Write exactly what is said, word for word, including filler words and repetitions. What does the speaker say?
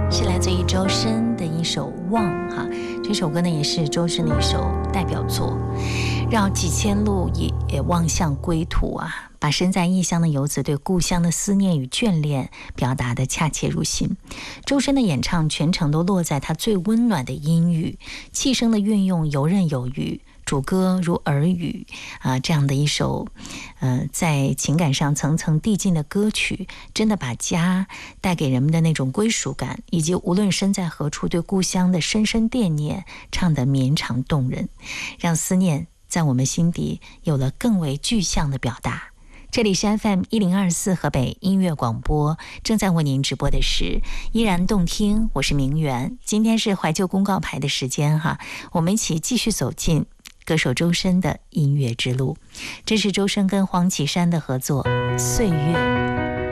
是来自于周深的一首《望》哈，这首歌呢也是周深的一首代表作。绕几千路也也望向归途啊，把身在异乡的游子对故乡的思念与眷恋表达得恰切入心。周深的演唱全程都落在他最温暖的音域，气声的运用游刃有余，主歌如耳语啊、呃，这样的一首呃，在情感上层层递进的歌曲，真的把家带给人们的那种归属感，以及无论身在何处对故乡的深深惦念，唱得绵长动人，让思念在我们心底有了更为具象的表达。这里是 F M 一零二四河北音乐广播，正在为您直播的是依然动听，我是明媛。今天是怀旧公告牌的时间哈，我们一起继续走进歌手周深的音乐之路。这是周深跟黄绮珊的合作《岁月》。